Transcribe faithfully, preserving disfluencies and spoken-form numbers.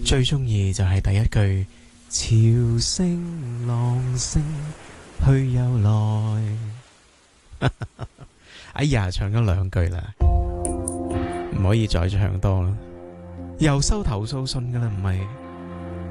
最中意就係第一句潮聲浪聲去又來。哎呀，唱咗兩句啦，唔可以再唱多啦，又收投訴信噶啦，唔係。